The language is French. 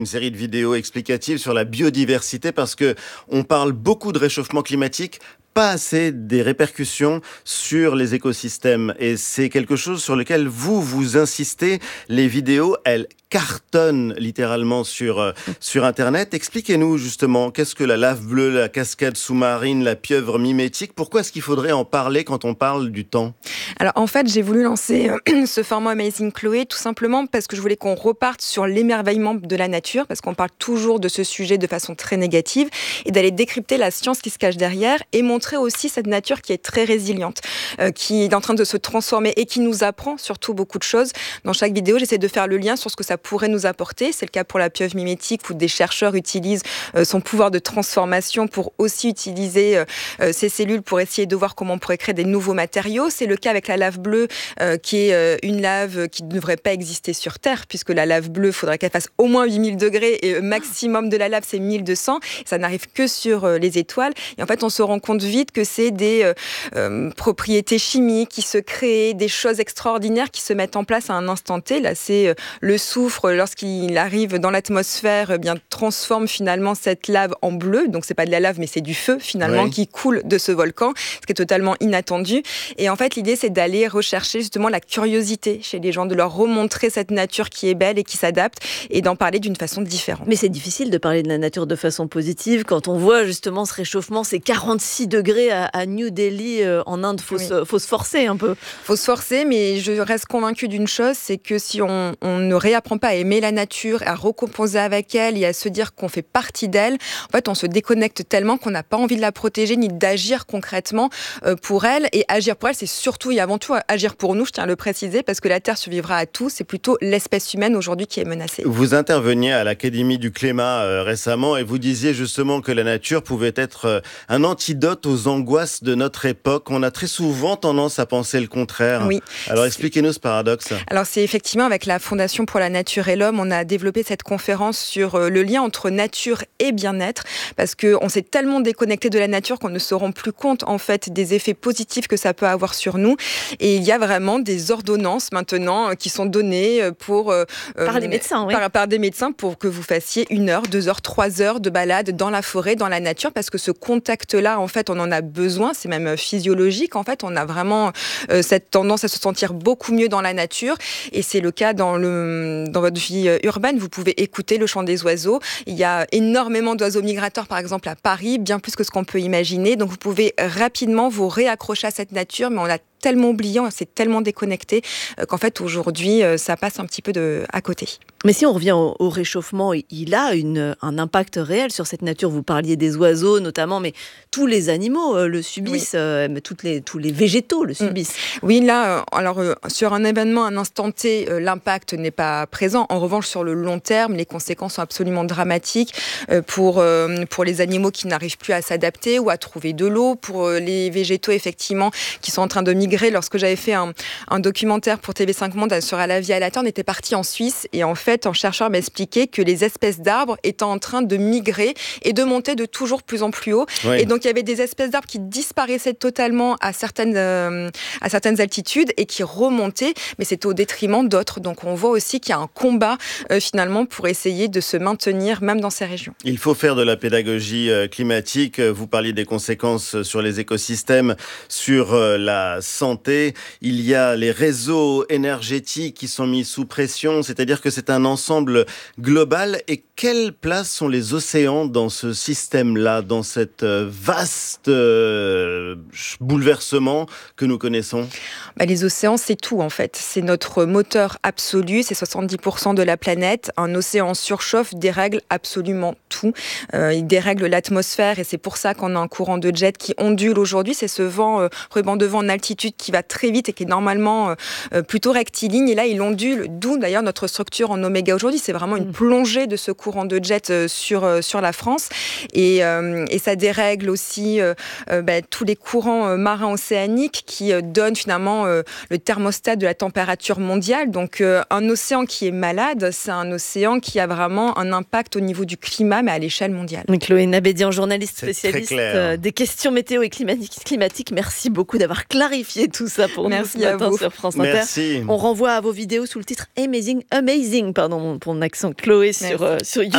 Une série de vidéos explicatives sur la biodiversité parce que on parle beaucoup de réchauffement climatique, pas assez des répercussions sur les écosystèmes. Et c'est quelque chose sur lequel vous insistez. Les vidéos, elles cartonnent littéralement sur Internet. Expliquez-nous justement, qu'est-ce que la lave bleue, la cascade sous-marine, la pieuvre mimétique? Pourquoi est-ce qu'il faudrait en parler quand on parle du temps? Alors en fait, j'ai voulu lancer ce format Amazing Chloé tout simplement parce que je voulais qu'on reparte sur l'émerveillement de la nature, parce qu'on parle toujours de ce sujet de façon très négative, et d'aller décrypter la science qui se cache derrière et montrer aussi cette nature qui est très résiliente, qui est en train de se transformer et qui nous apprend surtout beaucoup de choses. Dans chaque vidéo, j'essaie de faire le lien sur ce que ça pourrait nous apporter. C'est le cas pour la pieuvre mimétique où des chercheurs utilisent son pouvoir de transformation pour aussi utiliser ces cellules pour essayer de voir comment on pourrait créer des nouveaux matériaux. C'est le cas avec la lave bleue qui est une lave qui ne devrait pas exister sur Terre puisque la lave bleue, il faudrait qu'elle fasse au moins 8000 degrés et le maximum de la lave, c'est 1200. Ça n'arrive que sur les étoiles. Et en fait, on se rend compte vite que c'est des propriétés chimiques qui se créent, des choses extraordinaires qui se mettent en place à un instant T. Là, c'est le soufre, lorsqu'il arrive dans l'atmosphère, bien transforme finalement cette lave en bleu. Donc, c'est pas de la lave, mais c'est du feu finalement qui coule de ce volcan, ce qui est totalement inattendu. Et en fait, l'idée, c'est d'aller rechercher justement la curiosité chez les gens, de leur remontrer cette nature qui est belle et qui s'adapte et d'en parler d'une façon différente. Mais c'est difficile de parler de la nature de façon positive quand on voit justement ce réchauffement, ces 46 degrés à New Delhi en Inde. Faut se forcer un peu. Faut se forcer, mais je reste convaincue d'une chose, c'est que si on ne réapprend pas à aimer la nature, à recomposer avec elle et à se dire qu'on fait partie d'elle, en fait, on se déconnecte tellement qu'on n'a pas envie de la protéger ni d'agir concrètement pour elle. Et agir pour elle, c'est surtout et avant tout agir pour nous, je tiens à le préciser, parce que la Terre survivra à tout. C'est plutôt l'espèce humaine aujourd'hui qui est menacée. Vous interveniez à l'Académie du climat récemment et vous disiez justement que la nature pouvait être un antidote aux angoisses de notre époque. On a très souvent tendance à penser le contraire. Oui. Alors expliquez-nous ce paradoxe. Alors c'est effectivement avec la Fondation pour la nature et l'homme, on a développé cette conférence sur le lien entre nature et bien-être, parce qu'on s'est tellement déconnecté de la nature qu'on ne se rend plus compte en fait des effets positifs que ça peut avoir sur nous. Et il y a vraiment des ordonnances maintenant qui sont données pour par les médecins, par des médecins pour que vous fassiez 1 heure, 2 heures, 3 heures de balade dans la forêt, dans la nature, parce que ce contact-là, en fait, on en a besoin. C'est même physiologique. En fait, on a vraiment cette tendance à se sentir beaucoup mieux dans la nature. Et c'est le cas dans votre vie urbaine. Vous pouvez écouter le chant des oiseaux. Il y a énormément d'oiseaux migrateurs, par exemple, à Paris, bien plus que ce qu'on peut imaginer. Donc, vous pouvez rapidement vous réaccrocher à cette nature, mais on a tellement oublié, on s'est tellement déconnecté qu'en fait aujourd'hui ça passe un petit peu à côté. Mais si on revient au réchauffement, il a un impact réel sur cette nature. Vous parliez des oiseaux notamment, mais tous les animaux le subissent, tous les végétaux le subissent. Oui, là, sur un événement, un instant T, l'impact n'est pas présent. En revanche, sur le long terme, les conséquences sont absolument dramatiques pour les animaux qui n'arrivent plus à s'adapter ou à trouver de l'eau, pour les végétaux effectivement qui sont en train de migrer. Lorsque j'avais fait un documentaire pour TV5 Monde sur À la vie à la terre, on était parti en Suisse et en fait, un chercheur m'expliquait que les espèces d'arbres étaient en train de migrer et de monter de toujours plus en plus haut. Oui. Et donc, il y avait des espèces d'arbres qui disparaissaient totalement à certaines altitudes et qui remontaient, mais c'était au détriment d'autres. Donc, on voit aussi qu'il y a un combat finalement pour essayer de se maintenir même dans ces régions. Il faut faire de la pédagogie climatique. Vous parliez des conséquences sur les écosystèmes, sur la santé. Il y a les réseaux énergétiques qui sont mis sous pression, c'est-à-dire que c'est un ensemble global. Et quelle place sont les océans dans ce système-là, dans cette vaste bouleversement que nous connaissons? Les océans, c'est tout en fait. C'est notre moteur absolu, c'est 70% de la planète. Un océan en surchauffe dérègle absolument tout. Il dérègle l'atmosphère et c'est pour ça qu'on a un courant de jet qui ondule aujourd'hui. C'est ce ruban de vent en altitude qui va très vite et qui est normalement plutôt rectiligne. Et là, il ondule, d'où d'ailleurs notre structure en oméga aujourd'hui. C'est vraiment une plongée de ce courant de jet sur la France. Et ça dérègle aussi tous les courants marins océaniques qui donnent finalement le thermostat de la température mondiale. Donc un océan qui est malade, c'est un océan qui a vraiment un impact au niveau du climat, mais à l'échelle mondiale. Chloé Nabédian, journaliste spécialiste des questions météo et climatiques. Merci beaucoup d'avoir clarifié tout ça pour nous ce matin sur France Inter. Merci. On renvoie à vos vidéos sous le titre Amazing, pour mon accent Chloé sur YouTube.